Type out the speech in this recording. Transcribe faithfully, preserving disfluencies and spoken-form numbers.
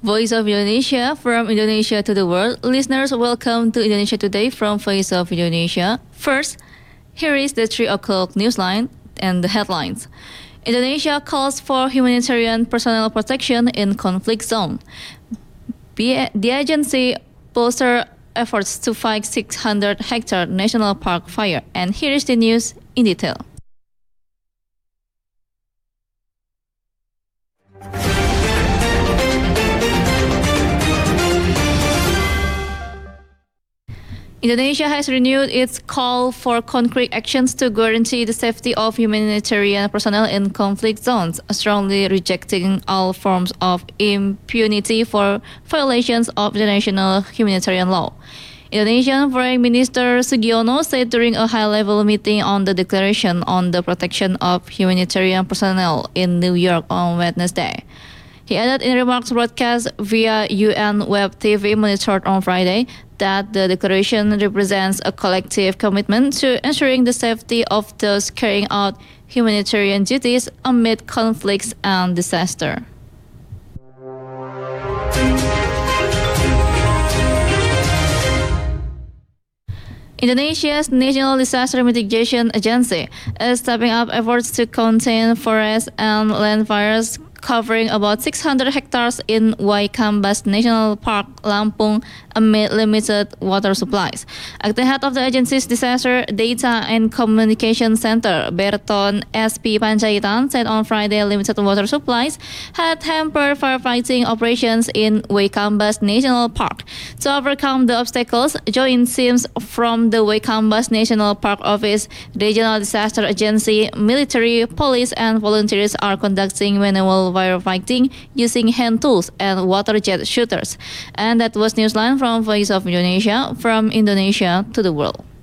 Voice of Indonesia, from Indonesia to the world. Listeners, welcome to Indonesia Today from Voice of Indonesia. First, here is the three o'clock newsline and the headlines. Indonesia calls for humanitarian personnel protection in conflict zone. The agency bolsters efforts to fight six hundred hectare national park fire. And here is the news in detail. Indonesia has renewed its call for concrete actions to guarantee the safety of humanitarian personnel in conflict zones, strongly rejecting all forms of impunity for violations of international humanitarian law. Indonesian Foreign Minister Sugiono said during a high-level meeting on the Declaration on the Protection of Humanitarian Personnel in New York on Wednesday. He added in remarks broadcast via U N Web T V monitored on Friday that the declaration represents a collective commitment to ensuring the safety of those carrying out humanitarian duties amid conflicts and disaster. Indonesia's National Disaster Mitigation Agency is stepping up efforts to contain forest and land fires covering about six hundred hectares in Waikambas National Park, Lampung, amid limited water supplies. At the head of the agency's Disaster Data and Communication Center, Berton S P Panjaitan, said on Friday limited water supplies had hampered firefighting operations in Waikambas National Park. To overcome the obstacles, joint teams from the Waikambas National Park Office, Regional Disaster Agency, military, police, and volunteers are conducting manual firefighting using hand tools and water jet shooters. And that was Newsline from Voice of Indonesia, from Indonesia to the world.